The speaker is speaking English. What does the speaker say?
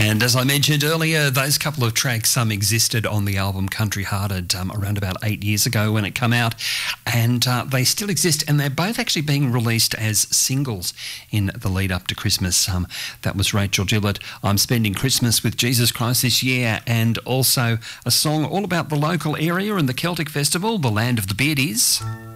And as I mentioned earlier, those couple of tracks existed on the album Country Hearted around about 8 years ago when it came out, and they still exist, and they're both actually being released as singles in the lead up to Christmas. That was Rachel Gillett, I'm Spending Christmas with Jesus Christ This Year, and also a song all about the local area and the Celtic Festival, the Land of the Beardies.